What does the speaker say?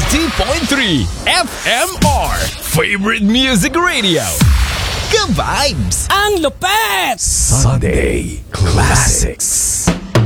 90.3 FMR Favorite Music Radio. Ka-vibes! Ang lupet! Sunday Classics.